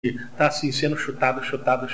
Tá assim, sendo chutado.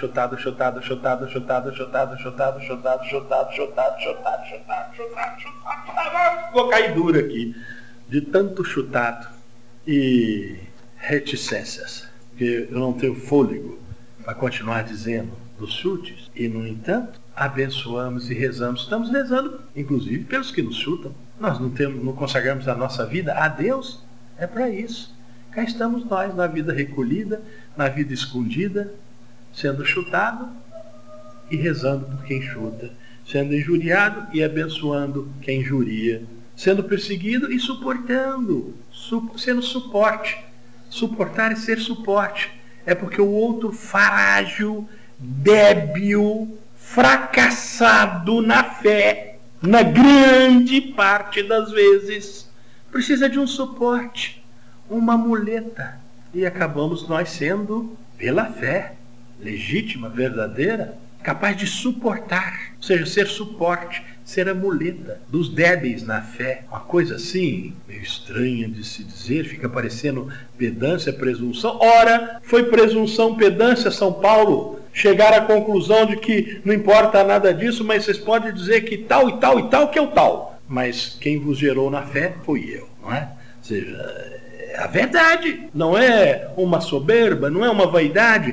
Vou cair duro aqui, de tanto chutado e reticências, porque eu não tenho fôlego para continuar dizendo dos chutes. E, no entanto, abençoamos e rezamos. Estamos rezando, inclusive, pelos que nos chutam. Nós não consagramos a nossa vida a Deus. É para isso. Cá estamos nós, na vida recolhida, na vida escondida, sendo chutado e rezando por quem chuta, sendo injuriado e abençoando quem injuria, sendo perseguido e suportando, sendo suporte. Suportar é ser suporte. É porque o outro frágil, débil, fracassado na fé, na grande parte das vezes, precisa de um suporte, uma muleta. E acabamos nós sendo, pela fé legítima, verdadeira, capaz de suportar, ou seja, ser suporte, ser a muleta dos débeis na fé. Uma coisa assim, meio estranha de se dizer, fica parecendo pedância, presunção. Ora, foi presunção, pedância, São Paulo chegar à conclusão de que não importa nada disso, mas vocês podem dizer que tal e tal e tal que é o tal. Mas quem vos gerou na fé foi eu, não é? Ou seja, é a verdade, não é uma soberba, não é uma vaidade.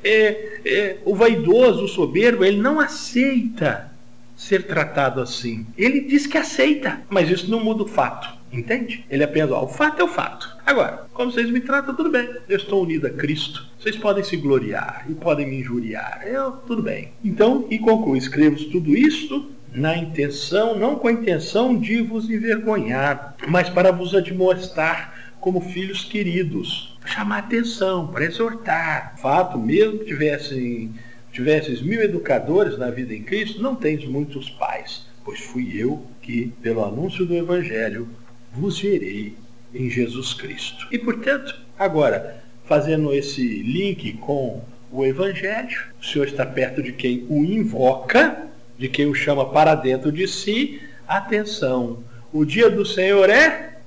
O vaidoso, o soberbo, ele não aceita ser tratado assim. Ele diz que aceita, mas isso não muda o fato, entende? Ele apenas, o fato é o fato. Agora, como vocês me tratam, tudo bem. Eu estou unido a Cristo. Vocês podem se gloriar e podem me injuriar. Tudo bem. Então, e concluo, escrevo tudo isto na intenção, não com a intenção de vos envergonhar, mas para vos admoestar como filhos queridos, para chamar atenção, para exortar. Fato, mesmo que tivesses 1000 educadores na vida em Cristo, não tens muitos pais, pois fui eu que, pelo anúncio do Evangelho, vos gerei em Jesus Cristo. E, portanto, agora, fazendo esse link com o Evangelho, o Senhor está perto de quem o invoca, de quem o chama para dentro de si. Atenção, o dia do Senhor é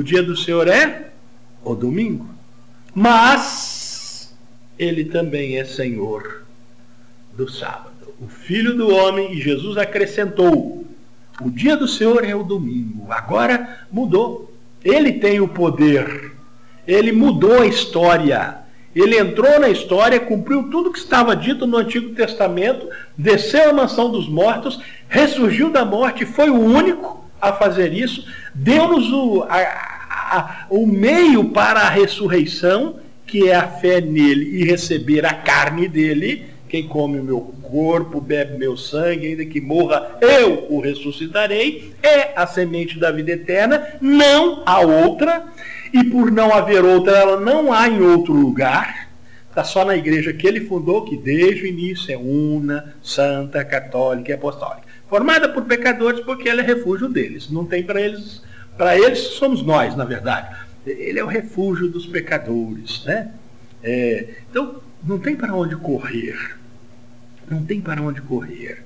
o domingo, mas ele também é Senhor do sábado. O Filho do Homem, e Jesus acrescentou, o dia do Senhor é o domingo. Agora mudou. Ele tem o poder. Ele mudou a história. Ele entrou na história, cumpriu tudo que estava dito no Antigo Testamento, desceu à mansão dos mortos, ressurgiu da morte, foi o único a fazer isso, deu-nos o meio para a ressurreição, que é a fé nele e receber a carne dele. Quem come o meu corpo, bebe meu sangue, ainda que morra, eu o ressuscitarei. É a semente da vida eterna, não há outra. E por não haver outra, ela não há em outro lugar. Está só na igreja que ele fundou, que desde o início é una, santa, católica e apostólica. Formada por pecadores, porque ela é refúgio deles. Não tem para eles somos nós, na verdade. Ele é o refúgio dos pecadores, né? Então, não tem para onde correr. Não tem para onde correr.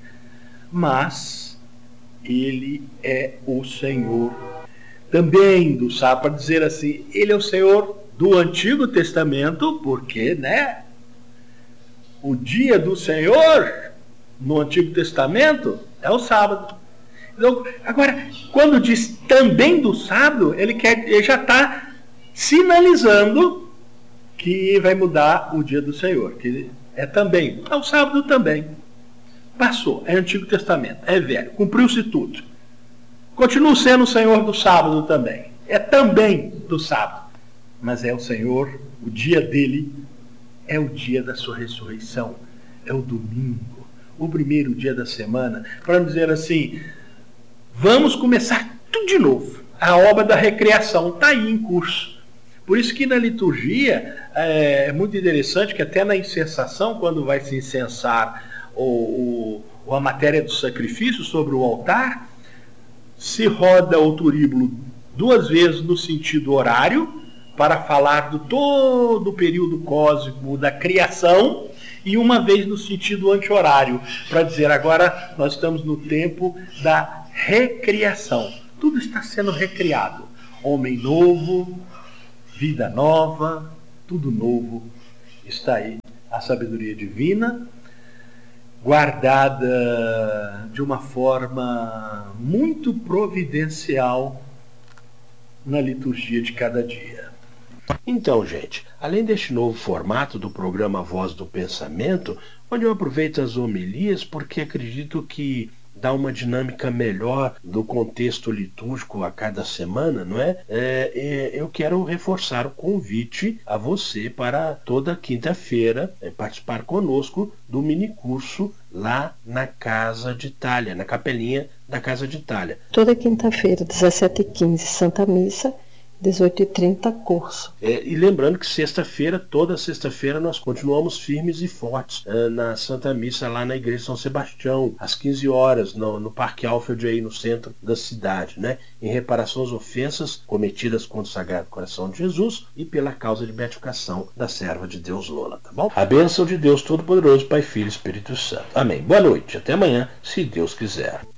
Mas ele é o Senhor também do sábado, para dizer assim, ele é o Senhor do Antigo Testamento, porque, né? O dia do Senhor no Antigo Testamento é o sábado. Então, agora, quando diz também do sábado, ele já está sinalizando que vai mudar o dia do Senhor, que é também, é o sábado também. Passou, é Antigo Testamento, é velho, cumpriu-se tudo. Continua sendo o Senhor do sábado também, é também do sábado, mas é o Senhor, o dia dele é o dia da sua ressurreição, é o domingo, o primeiro dia da semana, para dizer assim, vamos começar tudo de novo. A obra da recriação está aí em curso. Por isso que na liturgia é muito interessante que até na incensação, quando vai se incensar a matéria do sacrifício sobre o altar, se roda o turíbulo 2 vezes no sentido horário, para falar do todo o período cósmico da criação, e uma vez no sentido anti-horário, para dizer agora nós estamos no tempo da recriação. Tudo está sendo recriado. Homem novo, vida nova, tudo novo Está aí a sabedoria divina, guardada de uma forma muito providencial na liturgia de cada dia. Então, gente, além deste novo formato do programa Voz do Pensamento, onde eu aproveito as homilias porque acredito que dá uma dinâmica melhor do contexto litúrgico a cada semana, não é? Eu quero reforçar o convite a você para toda quinta-feira participar conosco do minicurso lá na Casa de Itália, na capelinha da Casa de Itália. Toda quinta-feira, 17h15, Santa Missa, 18h30, curso. E lembrando que toda sexta-feira, nós continuamos firmes e fortes na Santa Missa lá na Igreja São Sebastião, às 15 horas, no Parque Alfred, aí no centro da cidade, né? Em reparação às ofensas cometidas contra o Sagrado Coração de Jesus e pela causa de beatificação da serva de Deus Lola, tá bom? A bênção de Deus Todo-Poderoso, Pai, Filho e Espírito Santo. Amém. Boa noite. Até amanhã, se Deus quiser.